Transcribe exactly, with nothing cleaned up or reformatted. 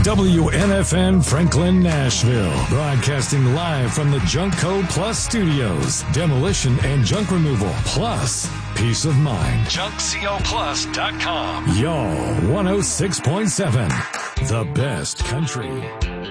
W N F N Franklin, Nashville. Broadcasting live from the Junkco Plus Studios. Demolition and junk removal, plus peace of mind. junk co plus dot com. Y'all, one oh six point seven. The best country.